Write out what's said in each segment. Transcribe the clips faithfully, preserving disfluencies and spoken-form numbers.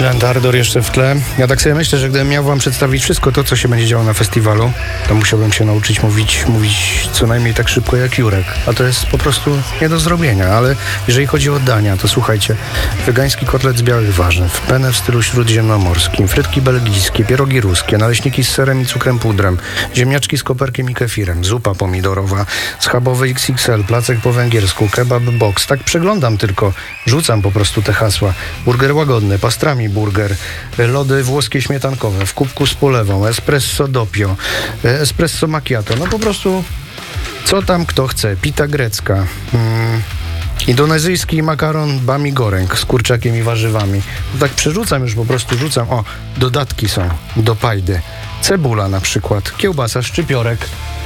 Silent Ardor jeszcze w tle. Ja tak sobie myślę, że gdybym miał wam przedstawić wszystko to, co się będzie działo na festiwalu, to musiałbym się nauczyć mówić, mówić co najmniej tak szybko jak Jurek. A to jest po prostu nie do zrobienia, ale jeżeli chodzi o dania, to słuchajcie, wegański kotlet z białych warzyw, penne w stylu śródziemnomorskim, frytki belgijskie, pierogi ruskie, naleśniki z serem i cukrem pudrem, ziemniaczki z koperkiem i kefirem, zupa pomidorowa, schabowy X X L, placek po węgiersku, kebab box. Tak przeglądam tylko, rzucam po prostu te hasła. Burger łagodny, pastrami burger, lody włoskie śmietankowe, w kubku z polewą, espresso doppio, espresso macchiato. No po prostu co tam kto chce. Pita grecka, mm, indonezyjski makaron bami goreng z kurczakiem i warzywami. No tak przerzucam już, po prostu rzucam. O, dodatki są do pajdy. Cebula na przykład, kiełbasa, szczypiorek.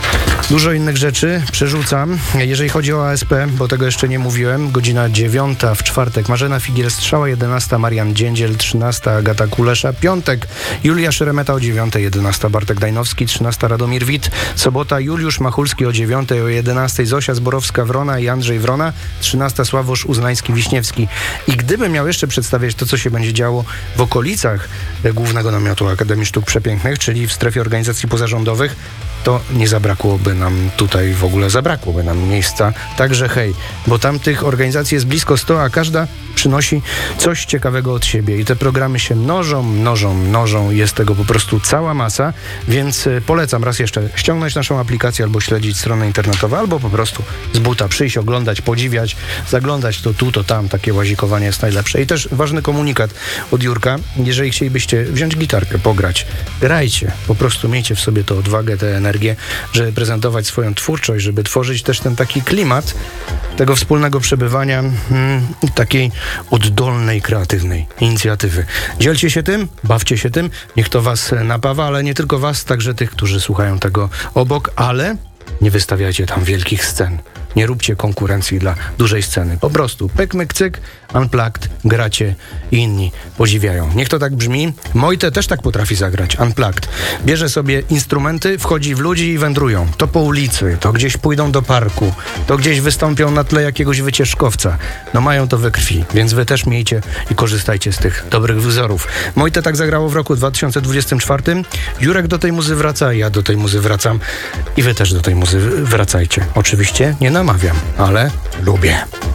Dużo innych rzeczy przerzucam. Jeżeli chodzi o A S P, bo tego jeszcze nie mówiłem, godzina dziewiąta w czwartek Marzena Figiel-Strzała, jedenasta Marian Dziędziel, trzynasta Agata Kulesza, piątek Julia Szeremeta o dziewiątej, jedenasta Bartek Dajnowski, trzynasta Radomir Wit, sobota Juliusz Machulski o dziewiątej, o jedenastej Zosia Zborowska-Wrona i Andrzej Wrona, trzynasta Sławosz Uznański-Wiśniewski. I gdybym miał jeszcze przedstawiać to, co się będzie działo w okolicach Głównego Namiotu Akademii Sztuk Przepięknych, czyli w strefie organizacji pozarządowych, to nie zabrakłoby nam tutaj, w ogóle zabrakłoby nam miejsca. Także hej, bo tam tych organizacji jest blisko sto, a każda przynosi coś ciekawego od siebie i te programy się mnożą, mnożą, mnożą. Jest tego po prostu cała masa, więc polecam raz jeszcze ściągnąć naszą aplikację albo śledzić strony internetowe, albo po prostu z buta przyjść, oglądać, podziwiać, zaglądać to tu, to tam. Takie łazikowanie jest najlepsze. I też ważny komunikat od Jurka. Jeżeli chcielibyście wziąć gitarkę, pograć, grajcie. Po prostu miejcie w sobie tę odwagę, tę energię, żeby prezentować swoją twórczość, żeby tworzyć też ten taki klimat tego wspólnego przebywania mm, takiej oddolnej, kreatywnej inicjatywy. Dzielcie się tym, bawcie się tym, niech to was napawa, ale nie tylko was, także tych, którzy słuchają tego obok, ale nie wystawiajcie tam wielkich scen. Nie róbcie konkurencji dla dużej sceny. Po prostu pyk, myk, cyk, unplugged, gracie i inni podziwiają. Niech to tak brzmi. Mojte też tak potrafi zagrać, unplugged. Bierze sobie instrumenty, wchodzi w ludzi i wędrują. To po ulicy, to gdzieś pójdą do parku, to gdzieś wystąpią na tle jakiegoś wycieczkowca. No mają to we krwi, więc wy też miejcie i korzystajcie z tych dobrych wzorów. Mojte tak zagrało w roku dwa tysiące dwudziestym czwartym. Jurek do tej muzy wraca, ja do tej muzy wracam i wy też do tej muzy wracajcie. Oczywiście nie namawiam, ale lubię.